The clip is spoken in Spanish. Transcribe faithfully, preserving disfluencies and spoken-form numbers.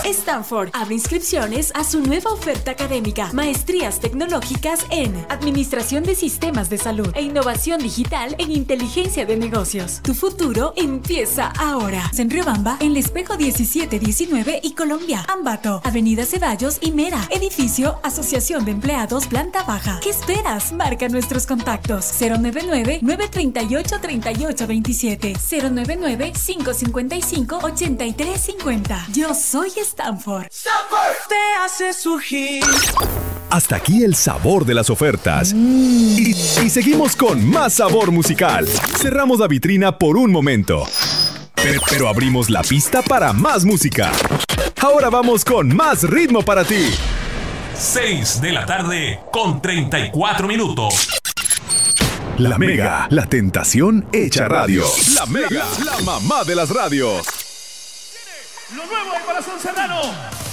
Stanford abre inscripciones a su nueva oferta académica. Maestrías tecnológicas en Administración de Sistemas de Salud e Innovación Digital en Inteligencia de Negocios. Tu futuro empieza ahora. En Riobamba, en El Espejo diecisiete diecinueve y Colombia. Ambato, Avenida Ceballos y Mera. Edificio Asociación de Empleados Planta Baja. ¿Qué esperas? Marca nuestros contactos. cero nueve nueve, nueve tres ocho, tres ocho dos siete. cero nueve nueve, cinco cinco cinco, ocho tres cinco cero. Yo soy Stanford. Stanford te hace surgir. Hasta aquí el sabor de las ofertas. Mm. Y, y seguimos con más sabor musical. Cerramos la vitrina por un momento. Pero, pero abrimos la pista para más música. Ahora vamos con más ritmo para ti. seis de la tarde con treinta y cuatro minutos. La Mega, la tentación hecha radio. La Mega, la mamá de las radios. Lo nuevo del Corazón Serrano.